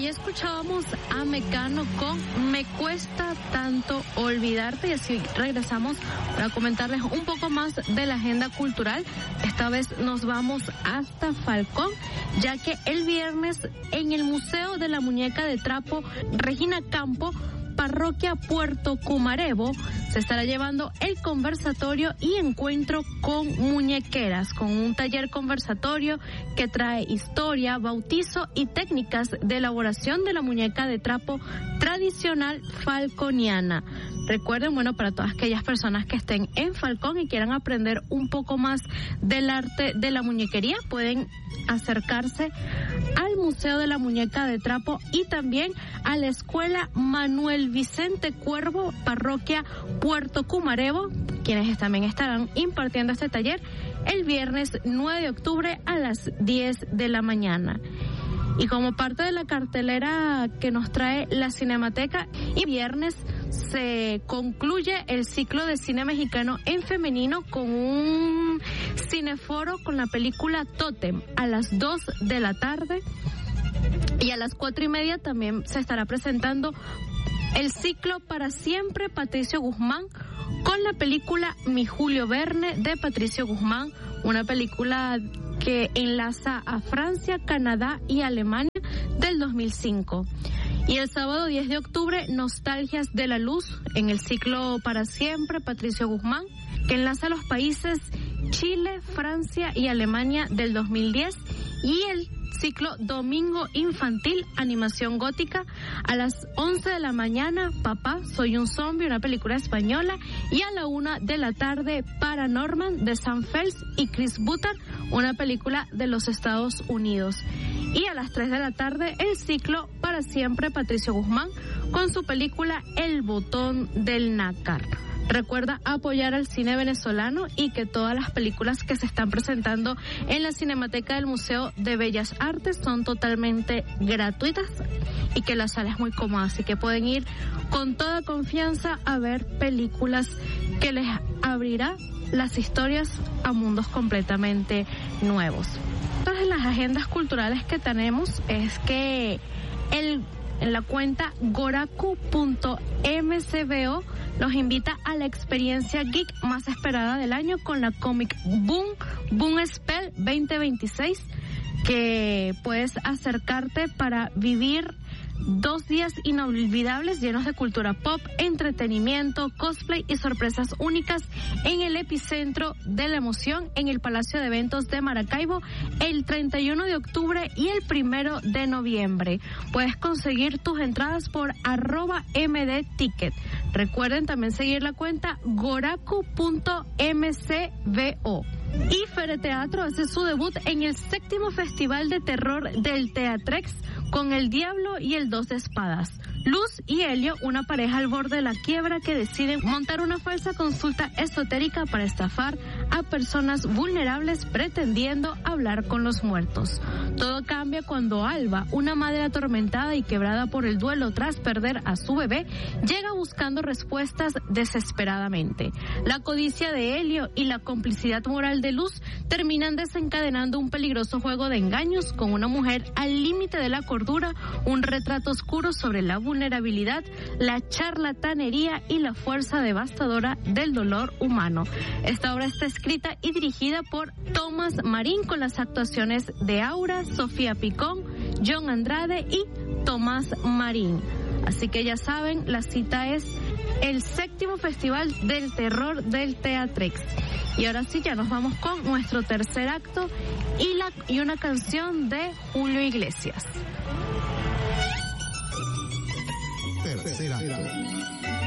escuchábamos a Mecano con Me Cuesta Tanto Olvidarte, y así regresamos para comentarles un poco más de la agenda cultural. Esta vez nos vamos hasta Falcón, ya que el viernes en el Museo de la Muñeca de Trapo Regina Campo, Parroquia Puerto Cumarebo, se estará llevando el conversatorio y encuentro con muñequeras, con un taller conversatorio que trae historia, bautizo y técnicas de elaboración de la muñeca de trapo tradicional falconiana. Recuerden, bueno, para todas aquellas personas que estén en Falcón y quieran aprender un poco más del arte de la muñequería, pueden acercarse al Museo de la Muñeca de Trapo y también a la Escuela Manuel Vicente Cuervo, Parroquia Puerto Cumarebo, quienes también estarán impartiendo este taller el viernes 9 de octubre a las 10 de la mañana. Y como parte de la cartelera que nos trae la Cinemateca, y viernes se concluye el ciclo de cine mexicano en femenino con un cineforo con la película Tótem a las 2 de la tarde, y a las 4:30 también se estará presentando el ciclo Para Siempre Patricio Guzmán con la película Mi Julio Verne de Patricio Guzmán, una película que enlaza a Francia, Canadá y Alemania del 2005. Y el sábado 10 de octubre, Nostalgias de la Luz, en el ciclo Para Siempre, Patricio Guzmán, que enlaza los países Chile, Francia y Alemania del 2010, y el ciclo Domingo Infantil, Animación Gótica, a las 11 de la mañana, Papá, Soy un Zombie, una película española, y a la 1 de la tarde, Paranorman, de Sam Fels y Chris Butter, una película de los Estados Unidos. Y a las 3 de la tarde, el ciclo Para Siempre, Patricio Guzmán, con su película El Botón del Nácar. Recuerda apoyar al cine venezolano y que todas las películas que se están presentando en la Cinemateca del Museo de Bellas Artes son totalmente gratuitas y que la sala es muy cómoda, así que pueden ir con toda confianza a ver películas que les abrirá las historias a mundos completamente nuevos. Otra de las agendas culturales que tenemos es que en la cuenta goraku.mcbo los invita a la experiencia geek más esperada del año con la Comic Boom Spell 2026, que puedes acercarte para vivir 2 días inolvidables llenos de cultura pop, entretenimiento, cosplay y sorpresas únicas en el epicentro de la emoción en el Palacio de Eventos de Maracaibo el 31 de octubre y el 1 de noviembre. Puedes conseguir tus entradas por @mdticket. Recuerden también seguir la cuenta goraku.mcbo. Y Fereteatro hace su debut en el 7º Festival de Terror del Teatrex con El Diablo y el 2 de Espadas. Luz y Helio, una pareja al borde de la quiebra que deciden montar una falsa consulta esotérica para estafar a personas vulnerables pretendiendo hablar con los muertos. Todo cambia cuando Alba, una madre atormentada y quebrada por el duelo tras perder a su bebé, llega buscando respuestas desesperadamente. La codicia de Helio y la complicidad moral de Luz terminan desencadenando un peligroso juego de engaños con una mujer al límite de la cordura, un retrato oscuro sobre la vulnerabilidad, la charlatanería y la fuerza devastadora del dolor humano. Esta obra está escrita y dirigida por Tomás Marín con las actuaciones de Aura, Sofía Picón, John Andrade y Tomás Marín. Así que ya saben, la cita es el 7º Festival del Terror del Teatrex. Y ahora sí, ya nos vamos con nuestro tercer acto y una canción de Julio Iglesias. Tercer acto.